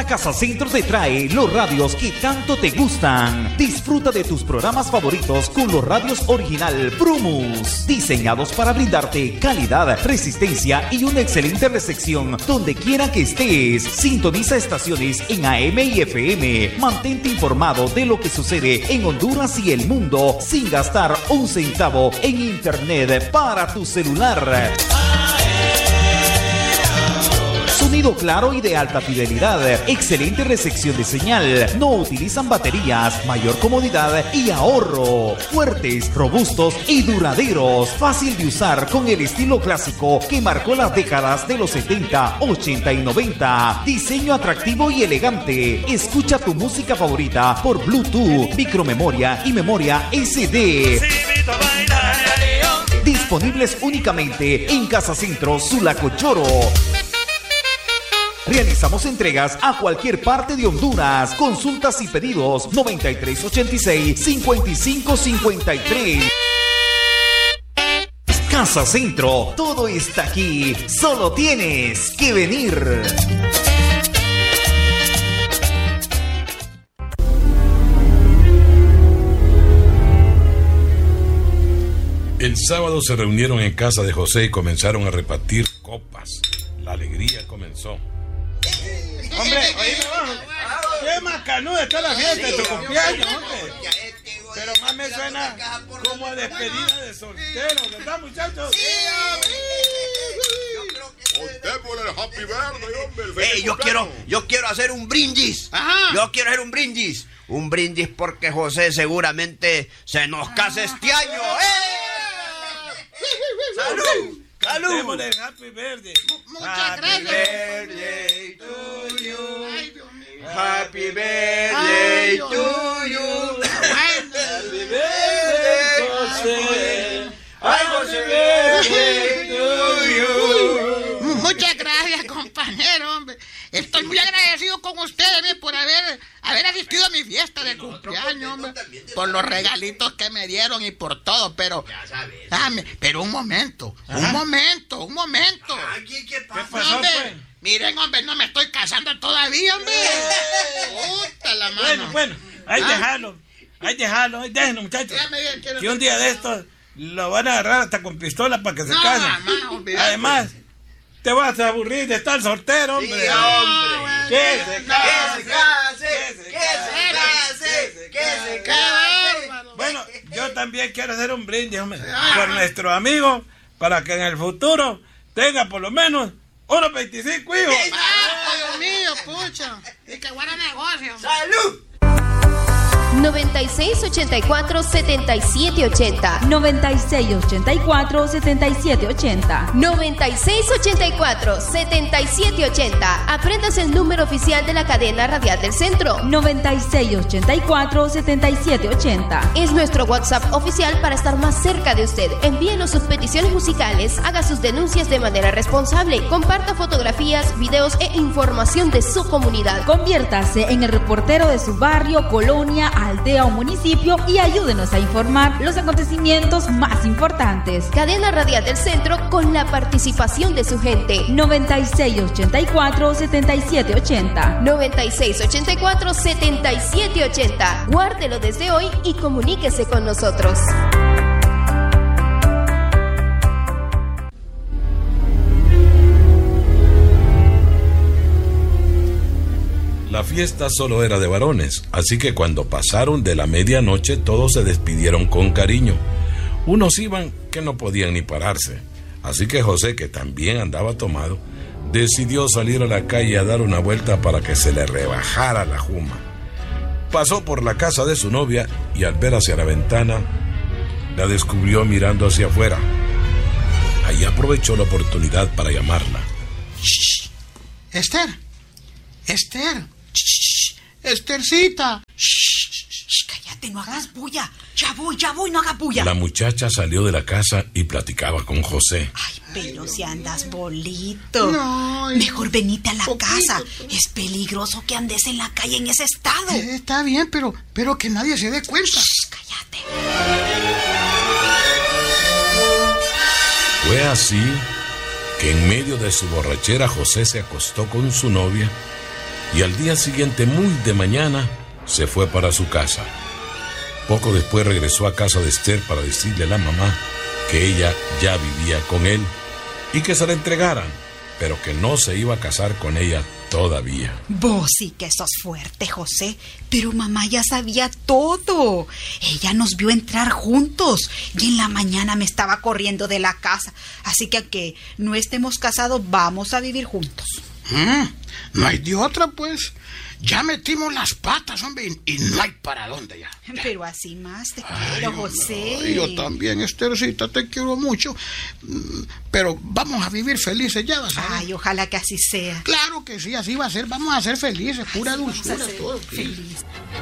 Ahora Casa Centro te trae los radios que tanto te gustan. Disfruta de tus programas favoritos con los radios original Prumus, diseñados para brindarte calidad, resistencia y una excelente recepción donde quiera que estés. Sintoniza estaciones en AM y FM. Mantente informado de lo que sucede en Honduras y el mundo sin gastar un centavo en internet para tu celular. Sonido claro y de alta fidelidad, excelente recepción de señal, no utilizan baterías, mayor comodidad y ahorro, fuertes, robustos y duraderos, fácil de usar con el estilo clásico que marcó las décadas de los 70, 80 y 90, diseño atractivo y elegante, escucha tu música favorita por Bluetooth, micromemoria y memoria SD. Disponibles únicamente en Casa Centro Sulacochoro. Realizamos entregas a cualquier parte de Honduras. Consultas y pedidos 9386-5553. Casa Centro, todo está aquí. Solo tienes que venir. El sábado se reunieron en casa de José y comenzaron a repartir copas. La alegría comenzó. Hombre, oíme vos, qué macanuda está la fiesta de tu cumpleaños, hombre. Pero más me suena como a despedida de soltero, ¿verdad, muchachos? Sí, Contémosle el happy birthday, hombre. Yo quiero hacer un brindis. Ajá. Yo quiero hacer un brindis. Un brindis porque José seguramente se nos casa este año. ¡Salud! ¡Salud! Démosle el happy birthday. Muchas gracias. Birthday to you. Ay, Dios mío. Happy birthday to you. Happy birthday, José. Ay, José, birthday to you. Muchas gracias, compañero, hombre. Estoy muy agradecido con ustedes por haber asistido a mi fiesta de cumpleaños, hombre. Por los regalitos que me dieron y por todo, pero... Pero un momento. ¿Qué pasó, Hombre, pues? miren, hombre, no me estoy casando todavía, hombre. Puta la mano. Bueno, ahí déjalo, déjenlo, muchachos. Que un día de estos lo van a agarrar hasta con pistola para que se case. Además, te vas a aburrir de estar soltero, hombre. Sí, hombre. Que se case. Bueno, yo también quiero hacer un brindis, hombre, por nuestro amigo, para que en el futuro tenga por lo menos unos 25 hijos. Dios mío, pucha. Y que buena negocio. ¡Salud! 9684-7780 9684-7780 9684-7780. Aprendas el número oficial de la cadena radial del centro. 9684-7780 Es nuestro WhatsApp oficial para estar más cerca de usted. Envíenos sus peticiones musicales, haga sus denuncias de manera responsable, comparta fotografías, videos e información de su comunidad. Conviértase en el reportero de su barrio, colonia, aldea o municipio y ayúdenos a informar los acontecimientos más importantes. Cadena radial del centro con la participación de su gente. 9684-7780 9684-7780. Guárdelo desde hoy y comuníquese con nosotros. La fiesta solo era de varones, así que cuando pasaron de la medianoche todos se despidieron con cariño. Unos iban que no podían ni pararse, así que José, que también andaba tomado, decidió salir a la calle a dar una vuelta para que se le rebajara la juma. Pasó por la casa de su novia y al ver hacia la ventana, la descubrió mirando hacia afuera. Ahí aprovechó la oportunidad para llamarla. Shh. Esther. Estercita. Shh, cállate, no hagas bulla. Ya voy, no hagas bulla. La muchacha salió de la casa y platicaba con José. Ay, pero si andas bolito. No. Mejor venite a la Poquito. casa. Es peligroso que andes en la calle en ese estado. Está bien, pero que nadie se dé cuenta. Shh, cállate. Fue así que en medio de su borrachera José se acostó con su novia y al día siguiente, muy de mañana, se fue para su casa. Poco después regresó a casa de Esther para decirle a la mamá que ella ya vivía con él y que se la entregaran, pero que no se iba a casar con ella todavía. Vos sí que sos fuerte, José, pero mamá ya sabía todo. Ella nos vio entrar juntos y en la mañana me estaba corriendo de la casa. Así que aunque no estemos casados, vamos a vivir juntos. No hay de otra, pues. Ya metimos las patas, hombre, y no hay para dónde ya. Pero así más te quiero, José. Ay, yo también, Esthercita, te quiero mucho. Pero vamos a vivir felices, ya vas a ver. Ay, ojalá que así sea. Claro que sí, así va a ser. Vamos a ser felices, pura dulzura, todo. Feliz.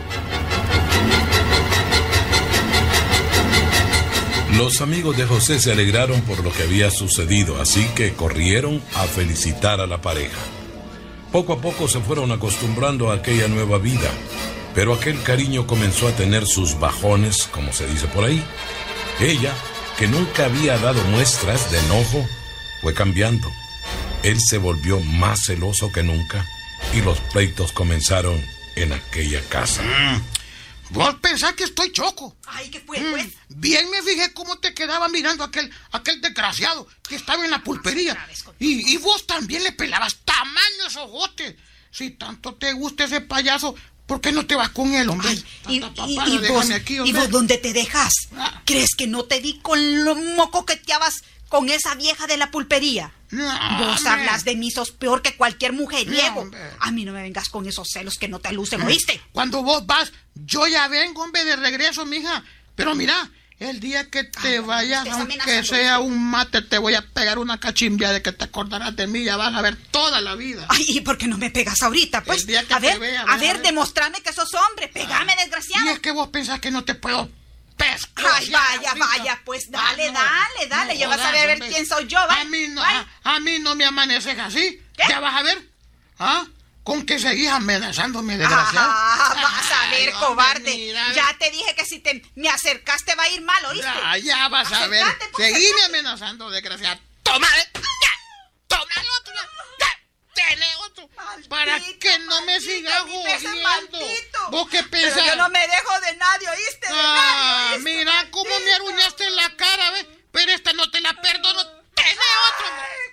Los amigos de José se alegraron por lo que había sucedido, así que corrieron a felicitar a la pareja. Poco a poco se fueron acostumbrando a aquella nueva vida, pero aquel cariño comenzó a tener sus bajones, como se dice por ahí. Ella, que nunca había dado muestras de enojo, fue cambiando. Él se volvió más celoso que nunca y los pleitos comenzaron en aquella casa. Vos pensás que estoy choco. Ay, ¿qué fue, pues? Bien me fijé cómo te quedaba mirando aquel desgraciado que estaba en la pulpería. Y vos también le pelabas tamaños ojotes. Si tanto te gusta ese payaso, ¿por qué no te vas con él, hombre? Ay, ¿y vos dónde te dejas? ¿Crees que no te di con lo moco que te habas con esa vieja de la pulpería? No, vos hablas de mí, sos peor que cualquier mujeriego. No, a mí no me vengas con esos celos que no te lucen, ¿oíste? Cuando vos vas, yo ya vengo, hombre, de regreso, mija. Pero mira, el día que te vayas, aunque sea un mate, te voy a pegar una cachimbia de que te acordarás de mí. Ya vas a ver toda la vida. Ay, ¿y por qué no me pegas ahorita? Pues, a ver, demostrame que sos hombre. Pegame, desgraciado. Y es que vos pensás que no te puedo... Ay, vaya, pues dale, ya vas a ver quién soy yo, ¿va? A mí no me amaneces así. ¿Qué? Ya vas a ver. Con que seguís amenazándome, desgraciado. Vas a ver, cobarde. Mira, ya te dije que si te me acercaste va a ir mal, ¿oíste? Ya vas a ver. Seguime amenazando, desgraciado. Toma el otro. Dale otro. Maldito, para que no me sigas jodiendo. ¿Vos qué pensás? Pero yo no me dejo de nadie, ¿oíste? De nadie, ¿oíste? Mira cómo me arruinaste en la cara, ¿ves? Pero esta no te la perdono. Tené otro.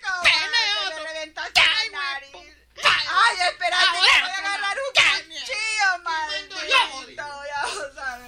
Ay, espérate, que voy a agarrar un cuchillo, maldito. Ya vas a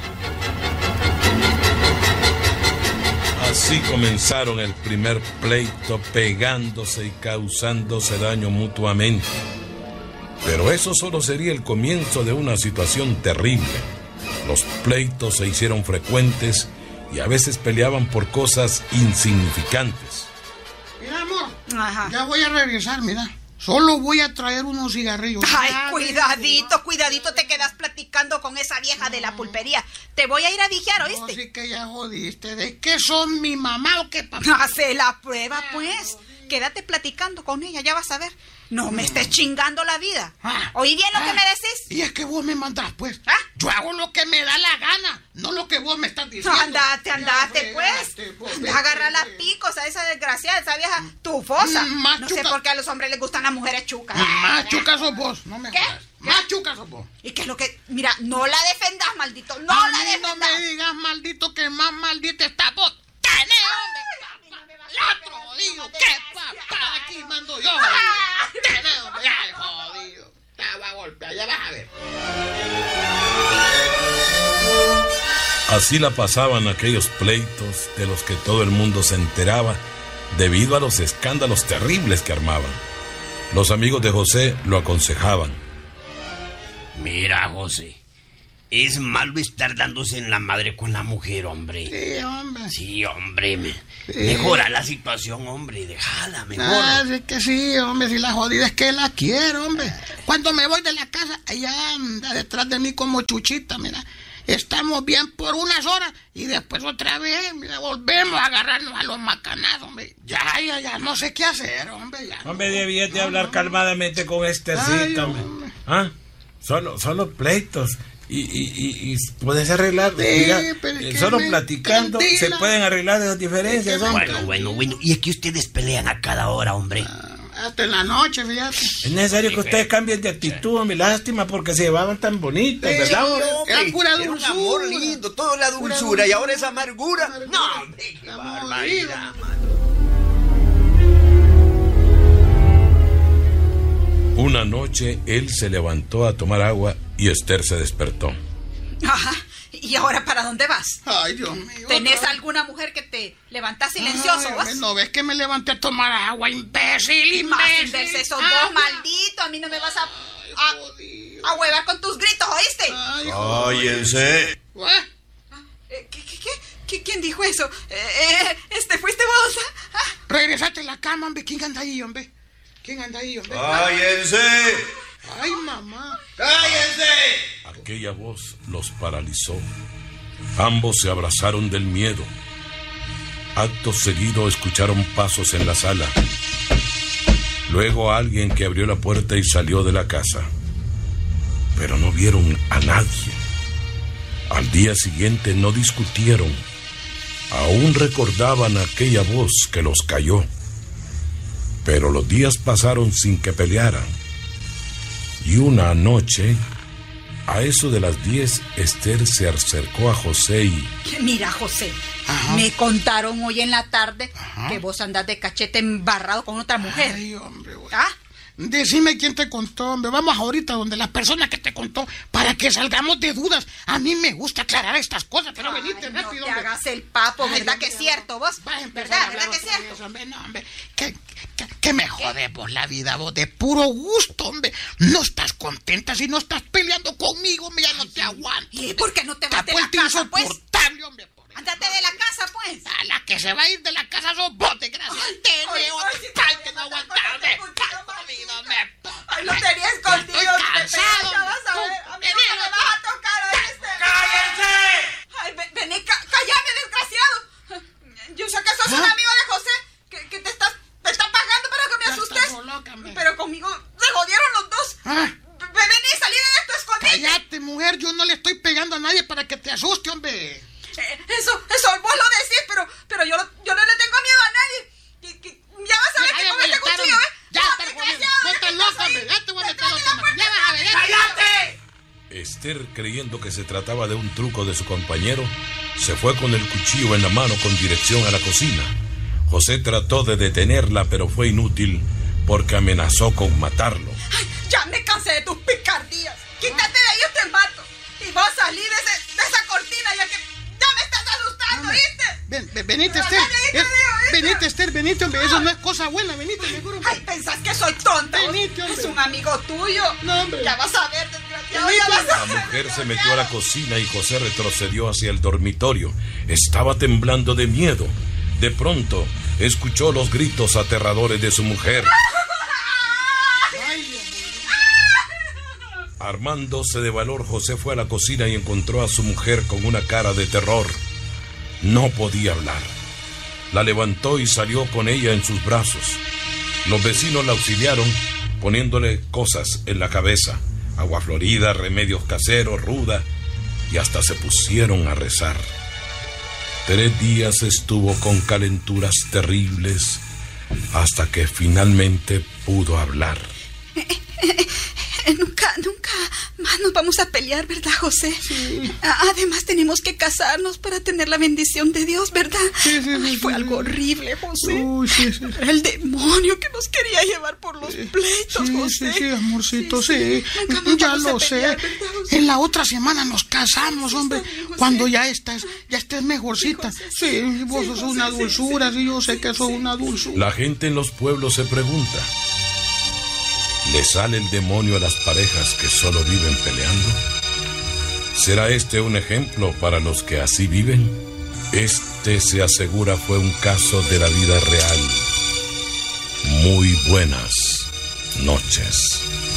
ver. Así comenzaron el primer pleito, pegándose y causándose daño mutuamente. Pero eso solo sería el comienzo de una situación terrible. Los pleitos se hicieron frecuentes y a veces peleaban por cosas insignificantes. Mira, amor, ya voy a regresar, mira. Solo voy a traer unos cigarrillos. Ay, cuidadito, te quedas platicando con esa vieja de la pulpería. Te voy a ir a vigiar, ¿oíste? No, sí que ya jodiste. ¿De qué son mi mamá o qué papá? Hace la prueba, pues. Quédate platicando con ella, ya vas a ver. No me estés chingando la vida. ¿Oí bien lo que me decís? Y es que vos me mandás, pues. Yo hago lo que me da la gana, no lo que vos me estás diciendo. Andate, pues. Anda a agarrar las picos a esa desgraciada, esa vieja tufosa. No sé por qué a los hombres les gustan las mujeres chucas. Más chucas sos vos, no me jodas. Más chucas sos vos. ¿Y qué es lo que...? Mira, no la defendas, maldito. No la defendas. No me digas, maldito, que más maldita está vos. ¡Tené, hombre! ¡Latro, jodido! ¿Qué papá aquí mando yo? ¡Tené, hombre! ¡Ay, jodido! Te va a golpear, ya vas a ver. Así la pasaban aquellos pleitos de los que todo el mundo se enteraba debido a los escándalos terribles que armaban. Los amigos de José lo aconsejaban. Mira, José, es malo estar dándose en la madre con la mujer, hombre. Sí, hombre. Mejora la situación, hombre, déjala, mejor. Sí que sí, hombre, si la jodida es que la quiero, hombre. Cuando me voy de la casa, ella anda detrás de mí como chuchita, mira. Estamos bien por unas horas y después otra vez, mira, volvemos a agarrarnos a los macanazos, hombre. Ya, no sé qué hacer, hombre. Hombre, debías de hablar calmadamente con Esthercita, hombre. Solo pleitos. Y puedes arreglar, sí, solo platicando se pueden arreglar esas diferencias, hombre. Bueno, y es que ustedes pelean a cada hora, hombre. Hasta en la noche, fíjate. Es necesario que ustedes cambien de actitud, hombre. Lástima porque se llevaban tan bonitos, ¿verdad? Era pura dulzura. Era un amor lindo, toda la dulzura. Y ahora esa amargura. No, hombre, qué barbaridad. Una noche él se levantó a tomar agua y Esther se despertó. Ajá. ¿Y ahora para dónde vas? Ay, Dios mío. ¿Tenés alguna mujer que te levantás silencioso? Ay, ¿no ves que me levanté a tomar agua, imbécil? Más imbécil sos vos, maldito. A mí no me vas a huevar con tus gritos, ¿oíste? Cállense. ¿Quién dijo eso? ¿Fuiste vos? Regresate a la cama, hombre. ¿Quién anda ahí, hombre? ¡Cállense! ¡Ay, mamá! ¡Cállense! Aquella voz los paralizó. Ambos se abrazaron del miedo. Acto seguido escucharon pasos en la sala. Luego alguien que abrió la puerta y salió de la casa. Pero no vieron a nadie. Al día siguiente no discutieron. Aún recordaban aquella voz que los cayó. Pero los días pasaron sin que pelearan. Y una noche, a eso de las 10, Esther se acercó a José y... Mira, José, me contaron hoy en la tarde que vos andás de cachete embarrado con otra mujer. Ay, hombre, güey. Decime quién te contó, hombre. Vamos ahorita donde la persona que te contó para que salgamos de dudas. A mí me gusta aclarar estas cosas, pero venite rápido. No te hagas el papo, ¿verdad que es cierto vos? ¿Verdad que es cierto? No, hombre, que me jode vos la vida, vos, de puro gusto, hombre. No estás contenta si no estás peleando conmigo, hombre, ya no te aguanto. ¿Y por qué no te vas de la casa, pues? Insoportable, hombre. Ándate de la casa, pues. A la que se va a ir de la casa sos vos, desgraciado. Que no aguantable. Ay, lo tenía escondido. Estoy cansado. A mí no me vas a tocar, ¿oíste? ¡Cállense! Ay, vení, callame, desgraciado. Yo sé que sos un amigo de José, que te está pagando para que me asustes. Pero conmigo se jodieron los dos. Vení, salí de esto, escondite. Cállate, mujer, yo no le estoy pegando a nadie para que te asuste, hombre. Eso vos lo decís, pero yo no le tengo miedo a nadie. Ya vas a ver que con este cuchillo, Ya estás jodiendo. No estás loca, hombre. Ya te voy a meter otra mano. Ya vas a ver. ¡Cállate! Esther, creyendo que se trataba de un truco de su compañero, se fue con el cuchillo en la mano con dirección a la cocina. José trató de detenerla, pero fue inútil porque amenazó con matarlo. Ay, ya me cansé de tus picardías. Quítate de ahí o te mato. Y vos salí de esa cortina ya que ya me estás asustando, ¿viste? Venite, Esther. Venite, hombre. Eso no es cosa buena. Venite, mejor, hombre. Ay, pensás que soy tonta. Venite, hombre. Es un amigo tuyo. No, hombre. Ya vas a ver, desgraciado. La mujer se metió a la cocina y José retrocedió hacia el dormitorio. Estaba temblando de miedo. De pronto, escuchó los gritos aterradores de su mujer. Armándose de valor, José fue a la cocina y encontró a su mujer con una cara de terror. No podía hablar. La levantó y salió con ella en sus brazos. Los vecinos la auxiliaron poniéndole cosas en la cabeza: agua florida, remedios caseros, ruda, y hasta se pusieron a rezar. 3 días estuvo con calenturas terribles hasta que finalmente pudo hablar. Nunca más nos vamos a pelear, ¿verdad, José? Sí. Además tenemos que casarnos para tener la bendición de Dios, ¿verdad? Sí, fue algo horrible, José. Sí. Era el demonio que nos quería llevar por los pleitos, José. Sí, amorcito, sí. Ya lo sé. ¿Verdad, en la otra semana nos casamos, hombre. Cuando ya estés mejorcita. Sí, vos sos una dulzura, sí, yo sé que sos una dulzura. La gente en los pueblos se pregunta: ¿le sale el demonio a las parejas que solo viven peleando? ¿Será este un ejemplo para los que así viven? Este, se asegura, fue un caso de la vida real. Muy buenas noches.